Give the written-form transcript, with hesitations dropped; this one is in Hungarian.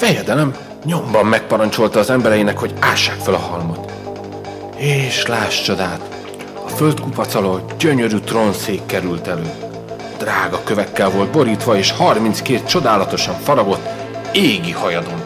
fejedelem nyomban megparancsolta az embereinek, hogy ássák fel a halmot. És láss csodát, a földkupac alól gyönyörű trónszék került elő. Drága kövekkel volt borítva, és 32 csodálatosan faragott égi hajadon